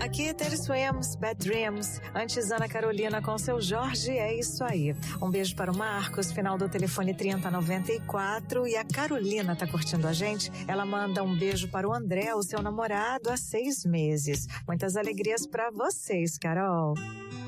Aqui é Terry Swims, Bad Dreams. Antes, Ana Carolina com seu Jorge, é isso aí. Um beijo para o Marcos, final do telefone 3094. E a Carolina tá curtindo a gente. Ela manda um beijo para o André, o seu namorado, há 6 meses. Muitas alegrias para vocês, Carol.